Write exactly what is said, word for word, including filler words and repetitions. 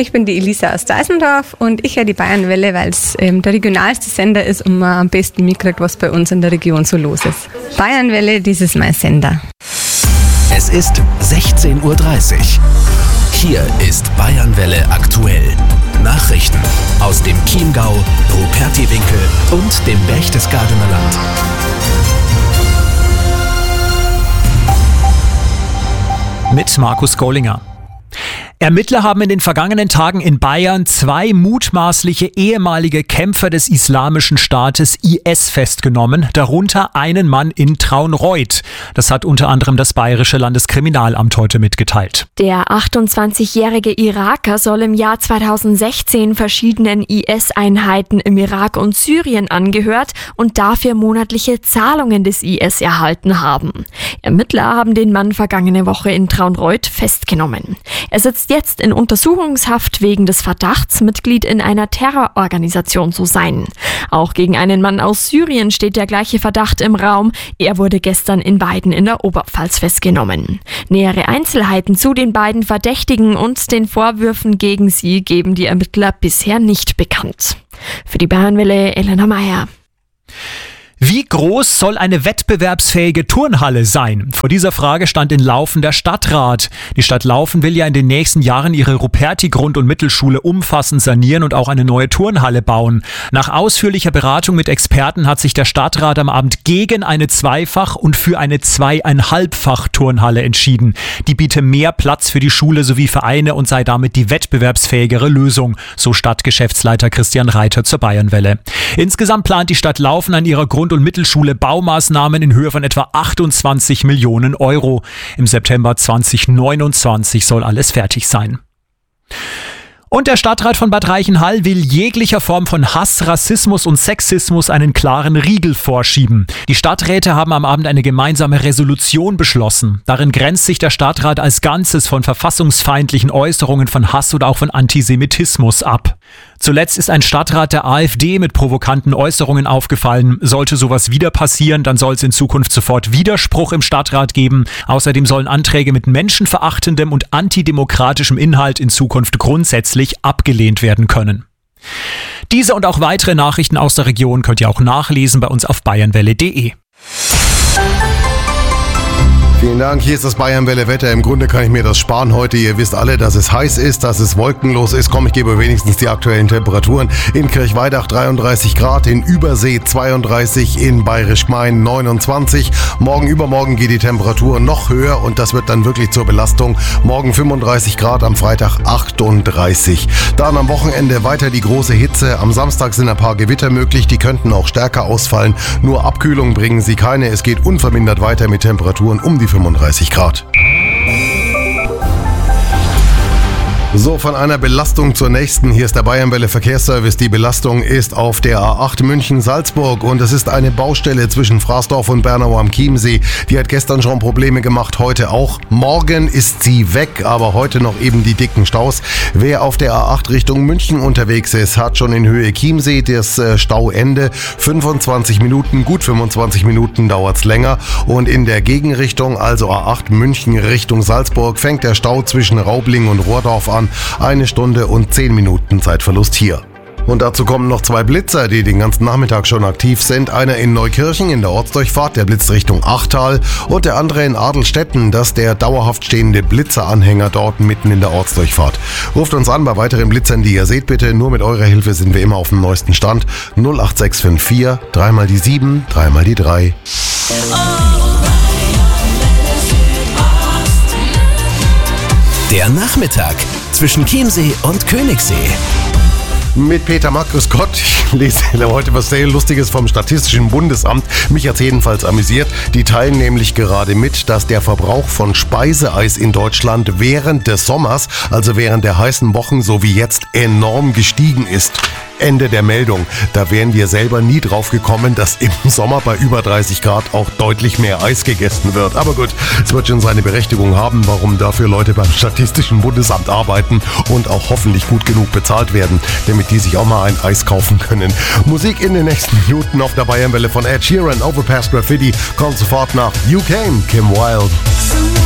Ich bin die Elisa aus Deisendorf und ich höre die Bayernwelle, weil es ähm, der regionalste Sender ist und man am besten mitkriegt, was bei uns in der Region so los ist. Bayernwelle, das ist mein Sender. Es ist sechzehn Uhr dreißig. Hier ist Bayernwelle aktuell. Nachrichten aus dem Chiemgau, Rupertiwinkel und dem Berchtesgadener Land. Mit Markus Gollinger. Ermittler haben in den vergangenen Tagen in Bayern zwei mutmaßliche ehemalige Kämpfer des Islamischen Staates I S festgenommen, darunter einen Mann in Traunreut. Das hat unter anderem das Bayerische Landeskriminalamt heute mitgeteilt. Der achtundzwanzigjährige Iraker soll im Jahr zweitausendsechzehn verschiedenen I S-Einheiten im Irak und Syrien angehört und dafür monatliche Zahlungen des I S erhalten haben. Ermittler haben den Mann vergangene Woche in Traunreut festgenommen. Er sitzt jetzt in Untersuchungshaft wegen des Verdachts, Mitglied in einer Terrororganisation zu sein. Auch gegen einen Mann aus Syrien steht der gleiche Verdacht im Raum. Er wurde gestern in Weiden in der Oberpfalz festgenommen. Nähere Einzelheiten zu den beiden Verdächtigen und den Vorwürfen gegen sie geben die Ermittler bisher nicht bekannt. Für die Bayernwelle Elena Meyer. Wie groß soll eine wettbewerbsfähige Turnhalle sein? Vor dieser Frage stand in Laufen der Stadtrat. Die Stadt Laufen will ja in den nächsten Jahren ihre Ruperti-Grund- und Mittelschule umfassend sanieren und auch eine neue Turnhalle bauen. Nach ausführlicher Beratung mit Experten hat sich der Stadtrat am Abend gegen eine Zweifach- und für eine Zweieinhalbfach-Turnhalle entschieden. Die biete mehr Platz für die Schule sowie Vereine und sei damit die wettbewerbsfähigere Lösung, so Stadtgeschäftsleiter Christian Reiter zur Bayernwelle. Insgesamt plant die Stadt Laufen an ihrer Grund- und Mittelschule Baumaßnahmen in Höhe von etwa achtundzwanzig Millionen Euro. Im September zweitausendneunundzwanzig soll alles fertig sein. Und der Stadtrat von Bad Reichenhall will jeglicher Form von Hass, Rassismus und Sexismus einen klaren Riegel vorschieben. Die Stadträte haben am Abend eine gemeinsame Resolution beschlossen. Darin grenzt sich der Stadtrat als Ganzes von verfassungsfeindlichen Äußerungen von Hass oder auch von Antisemitismus ab. Zuletzt ist ein Stadtrat der AfD mit provokanten Äußerungen aufgefallen. Sollte sowas wieder passieren, dann soll es in Zukunft sofort Widerspruch im Stadtrat geben. Außerdem sollen Anträge mit menschenverachtendem und antidemokratischem Inhalt in Zukunft grundsätzlich abgelehnt werden können. Diese und auch weitere Nachrichten aus der Region könnt ihr auch nachlesen bei uns auf bayernwelle punkt de. Vielen Dank, hier ist das Bayernwelle Wetter. Im Grunde kann ich mir das sparen heute. Ihr wisst alle, dass es heiß ist, dass es wolkenlos ist. Komm, ich gebe wenigstens die aktuellen Temperaturen. In Kirchweidach dreiunddreißig Grad, in Übersee zweiunddreißig, in Bayerisch Gmein neunundzwanzig. Morgen übermorgen geht die Temperatur noch höher und das wird dann wirklich zur Belastung. Morgen fünfunddreißig Grad, am Freitag achtunddreißig. Dann am Wochenende weiter die große Hitze. Am Samstag sind ein paar Gewitter möglich, die könnten auch stärker ausfallen. Nur Abkühlung bringen sie keine. Es geht unvermindert weiter mit Temperaturen um die fünfunddreißig Grad. So, von einer Belastung zur nächsten. Hier ist der Bayernwelle Verkehrsservice. Die Belastung ist auf der A acht München-Salzburg und es ist eine Baustelle zwischen Fraßdorf und Bernau am Chiemsee. Die hat gestern schon Probleme gemacht, heute auch. Morgen ist sie weg, aber heute noch eben die dicken Staus. Wer auf der A acht Richtung München unterwegs ist, hat schon in Höhe Chiemsee das Stauende. fünfundzwanzig Minuten, gut fünfundzwanzig Minuten dauert's länger. Und in der Gegenrichtung, also A acht München Richtung Salzburg, fängt der Stau zwischen Raubling und Rohrdorf an. Eine Stunde und zehn Minuten Zeitverlust hier. Und dazu kommen noch zwei Blitzer, die den ganzen Nachmittag schon aktiv sind. Einer in Neukirchen in der Ortsdurchfahrt, der blitzt Richtung Achtal. Und der andere in Adelstetten, das ist der dauerhaft stehende Blitzeranhänger dort mitten in der Ortsdurchfahrt. Ruft uns an bei weiteren Blitzern, die ihr seht bitte. Nur mit eurer Hilfe sind wir immer auf dem neuesten Stand. null acht sechs fünf vier, dreimal die sieben, dreimal die drei. Der Nachmittag zwischen Chiemsee und Königssee. Mit Peter Mack, grüß Gott. Ich lese heute was sehr Lustiges vom Statistischen Bundesamt. Mich hat es jedenfalls amüsiert. Die teilen nämlich gerade mit, dass der Verbrauch von Speiseeis in Deutschland während des Sommers, also während der heißen Wochen, so wie jetzt, enorm gestiegen ist. Ende der Meldung. Da wären wir selber nie drauf gekommen, dass im Sommer bei über dreißig Grad auch deutlich mehr Eis gegessen wird. Aber gut, es wird schon seine Berechtigung haben, warum dafür Leute beim Statistischen Bundesamt arbeiten und auch hoffentlich gut genug bezahlt werden, damit die sich auch mal ein Eis kaufen können. Musik in den nächsten Minuten auf der Bayernwelle von Ed Sheeran, Overpass Graffiti, kommt sofort nach You Came, Kim Wilde.